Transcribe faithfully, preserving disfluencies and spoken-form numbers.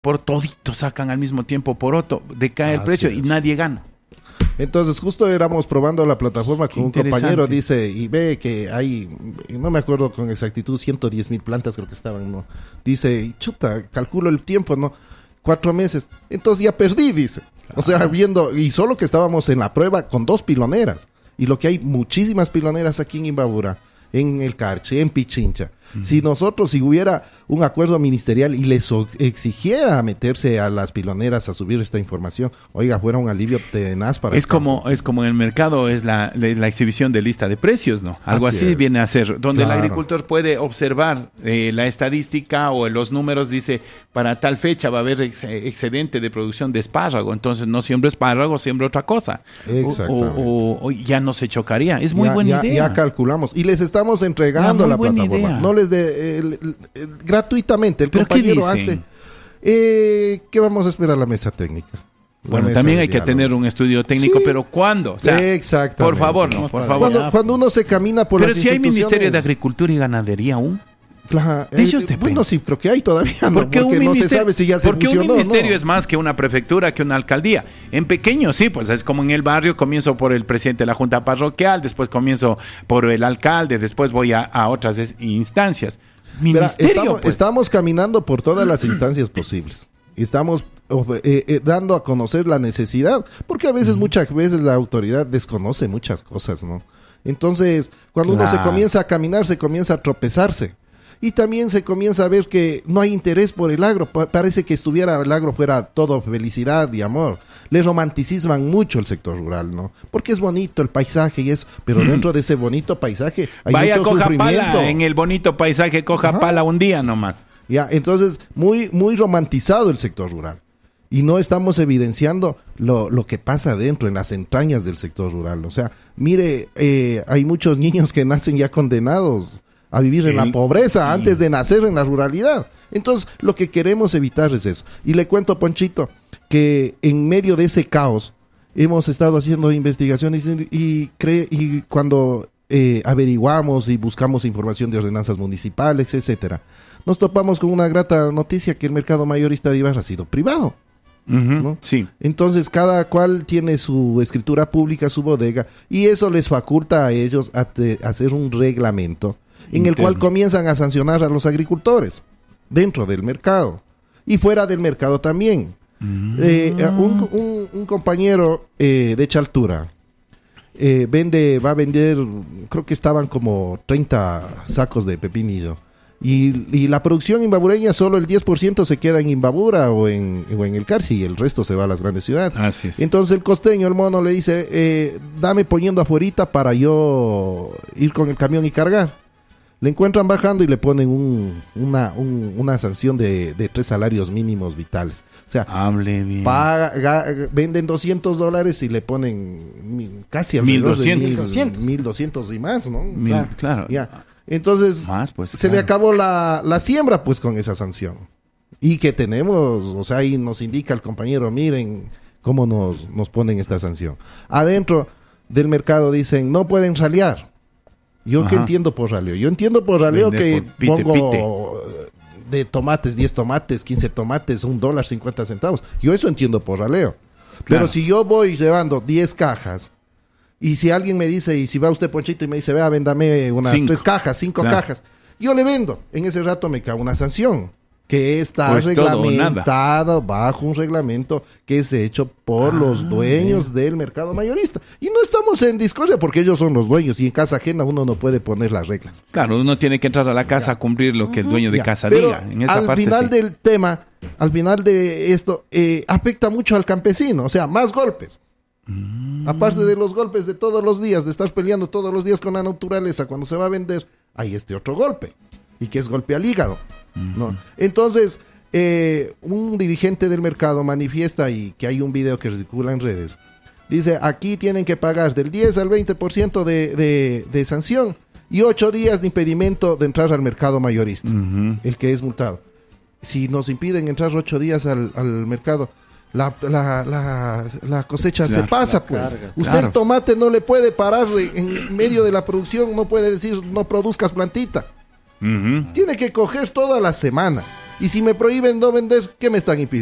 por todito sacan al mismo tiempo por otro, decae el Así precio es. y nadie gana. Entonces justo éramos probando la plataforma Qué con un interesante. compañero, dice, y ve que hay, no me acuerdo con exactitud, ciento diez mil plantas creo que estaban, ¿no? Dice, chuta, calculo el tiempo, ¿no? Cuatro meses. Entonces ya perdí, dice. O sea, viendo, y solo que estábamos en la prueba con dos piloneras. Y lo que hay muchísimas piloneras aquí en Imbabura, en el Carche, en Pichincha. Uh-huh. Si nosotros, si hubiera un acuerdo ministerial y les o- exigiera meterse a las piloneras a subir esta información, oiga, fuera un alivio tenaz para Es el como, campo. es como en el mercado, es la, la, la exhibición de lista de precios, ¿no? Algo Así así, es. viene a ser, donde Claro. el agricultor puede observar eh, la estadística o los números, dice, para tal fecha va a haber ex- excedente de producción de espárrago, entonces no siembro espárrago, siembro otra cosa. Exactamente. O, o- o ya no se chocaría, es muy ya, buena ya, idea. Ya calculamos y les estamos entregando Ah, muy la buena plataforma. idea. No les de el- el- el- gratuitamente. El ¿Pero qué compañero dicen? hace. Eh, ¿Qué vamos a esperar la mesa técnica? La Bueno, mesa también de hay que diálogo. tener un estudio técnico, Sí. pero ¿cuándo? O sea, Exactamente. por favor, no, Vamos por para favor. Cuando, ya. cuando uno se camina por Pero las si hay instituciones. Ministerio de Agricultura y Ganadería aún. Claro, De eh, ellos eh, depende. bueno, sí, creo que hay todavía, ¿no? Porque Porque un no se ministerio- sabe si ya se porque fusionó un ministerio o no. es más que una prefectura, que una alcaldía. En pequeño, sí, pues es como en el barrio, comienzo por el presidente de la junta parroquial, después comienzo por el alcalde, después voy a, a otras es- instancias. Verá, Ministerio, estamos, pues. estamos caminando por todas las instancias posibles. Estamos ofre- eh, eh, dando a conocer la necesidad, porque a veces, muchas veces la autoridad desconoce muchas cosas, ¿no? Entonces, cuando uno se Claro. comienza a caminar, se comienza a tropezarse. Y también se comienza a ver que no hay interés por el agro. Pa- parece que estuviera el agro fuera todo felicidad y amor. Le romanticisman mucho el sector rural, ¿no? Porque es bonito el paisaje y eso, pero dentro de ese bonito paisaje hay Vaya, mucho coja sufrimiento. pala en el bonito paisaje, coja Ajá. pala un día nomás. Ya, entonces, muy, muy romantizado el sector rural. Y no estamos evidenciando lo, lo que pasa dentro, en las entrañas del sector rural. O sea, mire, eh, hay muchos niños que nacen ya condenados a vivir en la Sí. pobreza Sí. antes de nacer en la ruralidad. Entonces, lo que queremos evitar es eso. Y le cuento, Ponchito, que en medio de ese caos hemos estado haciendo investigaciones y, y, cre- y cuando eh, averiguamos y buscamos información de ordenanzas municipales, etcétera, nos topamos con una grata noticia que el mercado mayorista de Ibarra ha sido privado. Ujú, ¿No? Sí. Entonces cada cual tiene su escritura pública, su bodega, y eso les faculta a ellos a te- hacer un reglamento en el cual Interno. comienzan a sancionar a los agricultores dentro del mercado y fuera del mercado también. Mm. Eh, un, un- un compañero eh, de Chaltura eh, vende, va a vender, creo que estaban como treinta sacos de pepinillo. Y, y la producción imbabureña solo el diez por ciento se queda en Imbabura o en, o en el Carchi y el resto se va a las grandes ciudades. Así es. Entonces el costeño, el mono, le dice, eh, dame poniendo afuerita para yo ir con el camión y cargar. Le encuentran bajando y le ponen un, una, un- una sanción de, de tres salarios mínimos vitales. O sea, Hable bien. paga, ga- venden doscientos dólares y le ponen mi- casi mil alrededor de doscientos. mil- doscientos. mil doscientos y más, ¿no? Mil- Claro. claro. Ya. Entonces, Más, pues, se claro. le acabó la, la siembra, pues, con esa sanción. Y que tenemos, o sea, ahí nos indica el compañero, miren cómo nos, nos ponen esta sanción. Adentro del mercado dicen, no pueden ralear. ¿Yo qué Ajá. entiendo por raleo? Yo entiendo por raleo Vender que por pite, pongo eh, de tomates, diez tomates, quince tomates, un dólar, cincuenta centavos. Yo eso entiendo por raleo. Pero Claro. si yo voy llevando diez cajas, y si alguien me dice, y si va usted, Ponchito, y me dice, vea, véndame unas Cinco. tres cajas, cinco Claro. cajas, yo le vendo. En ese rato me cae una sanción, que está Pues todo o reglamentada bajo un reglamento que es hecho por Ah, los dueños del mercado mayorista. Y no estamos en discordia porque ellos son los dueños y en casa ajena uno no puede poner las reglas. Claro, uno tiene que entrar a la casa a cumplir lo que el dueño de Ya, casa pero diga. En esa al parte final sí. del tema, al final de esto, eh, afecta mucho al campesino, o sea, más golpes. Mm. Aparte de los golpes de todos los días, de estar peleando todos los días con la naturaleza, cuando se va a vender, hay este otro golpe, y que es golpe al hígado, ¿no? Entonces, eh, un dirigente del mercado manifiesta, y que hay un video que circula en redes, dice, aquí tienen que pagar del diez al veinte por ciento de, de, de sanción, y ocho días de impedimento de entrar al mercado mayorista, Ujú. el que es multado. Si nos impiden entrar ocho días al, al mercado, la, la, la, la cosecha Claro, se pasa, la pues. carga, Usted claro. el tomate no le puede parar en medio de la producción, no puede decir no produzcas plantita. Ujú. Tiene que coger todas las semanas. Y si me prohíben no vender, ¿qué me están impidiendo?